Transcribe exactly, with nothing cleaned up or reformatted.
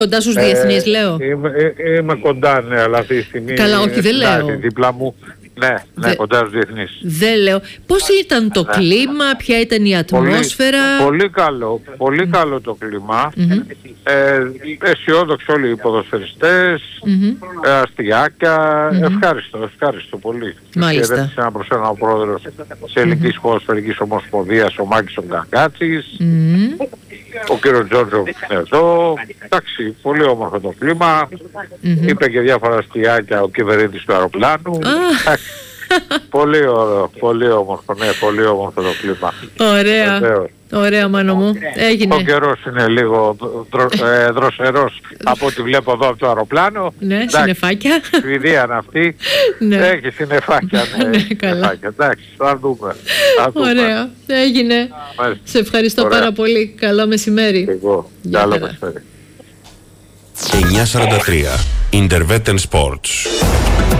Κοντά στους διεθνείς, λέω. Είμαι, είμαι κοντά, ναι, αλλά αυτή τη στιγμή. Καλά, όχι, δεν λέω. Δίπλα μου. Ναι, ναι, Δε... κοντά στους διεθνείς. Δεν λέω. Πώς ήταν το ναι. κλίμα, ποια ήταν η ατμόσφαιρα? Πολύ, πολύ καλό, πολύ mm. καλό το κλίμα. Mm-hmm. Ε, αισιόδοξοι όλοι οι ποδοσφαιριστές, mm-hmm. ε, αστιάκια. Mm-hmm. Ευχάριστο, ευχάριστο πολύ. Μάλιστα. Και ένα προς ένα ο πρόεδρος της Ελληνικής mm-hmm. Ποδοσφαιρικής Ομοσπονδίας, ο Μάκης ο Γκαγκάτσης. Mm-hmm. Ο κύριος Τζόρτζο είναι εδώ. Εντάξει, πολύ όμορφο το κλίμα. Mm-hmm. Είπε και διάφορα αστιάκια ο κυβερνήτης του αεροπλάνου. Ah. Πολύ ωραίο, πολύ όμορφο, ναι, πολύ όμορφο το κλίμα. Ωραία, Βεβαίως. Ωραία Μάνο μου, έγινε. Ο καιρός είναι λίγο δρο, ε, δροσερός από ό,τι βλέπω εδώ από το αεροπλάνο. Ναι, εντάξει, συννεφάκια. Σουηδία είναι αυτή, ναι. Έχει συννεφάκια, ναι, ναι καλά. Συννεφάκια. Εντάξει, θα δούμε. Θα δούμε. Ωραία, έγινε. Μάλιστα. Σε ευχαριστώ Ωραία. πάρα πολύ, καλό μεσημέρι. Εγώ, καλό μεσημέρι. εννιακόσια σαράντα τρία Intervetten Sports.